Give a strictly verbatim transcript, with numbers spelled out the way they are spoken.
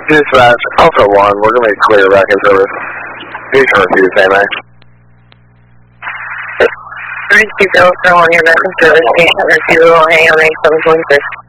Dispatch, Alpha one, we're going to make clear back in service. Station receive, same A. three two zero, on your back in service, patient receiver will hang on eight seven twenty-six.